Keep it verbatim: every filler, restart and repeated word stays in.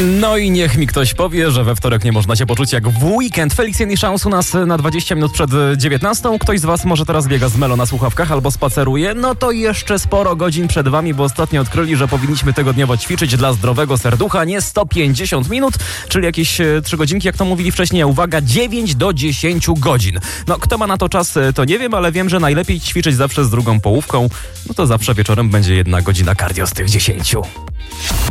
No i niech mi ktoś powie, że we wtorek nie można się poczuć jak w weekend. Felicjan i Szans u nas na dwadzieścia minut przed dziewiętnastą. Ktoś z was może teraz biega z Melo na słuchawkach albo spaceruje. No to jeszcze sporo godzin przed wami, bo ostatnio odkryli, że powinniśmy tygodniowo ćwiczyć dla zdrowego serducha nie sto pięćdziesiąt minut, czyli jakieś trzy godzinki, jak to mówili wcześniej. Uwaga, dziewięć do dziesięciu godzin. No kto ma na to czas, to nie wiem, ale wiem, że najlepiej ćwiczyć zawsze z drugą połówką. No to zawsze wieczorem będzie jedna godzina cardio z tych dziesięciu.